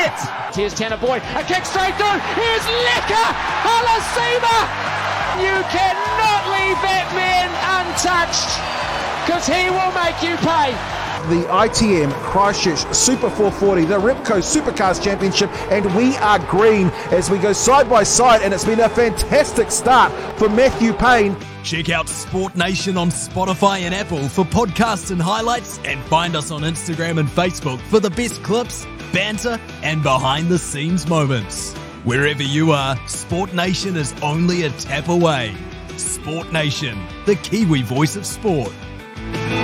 it! Here's Tanner Boyd, a kick straight through. Here's Leka Halasima. You cannot leave that man untouched, because he will make you pay. The ITM Christchurch Super 440, the Ripco Supercars Championship, and we are green as we go side by side, and it's been a fantastic start for Matthew Payne. Check out Sport Nation on Spotify and Apple for podcasts and highlights, and find us on Instagram and Facebook for the best clips, banter, and behind-the-scenes moments. Wherever you are, Sport Nation is only a tap away. Sport Nation, the Kiwi voice of sport.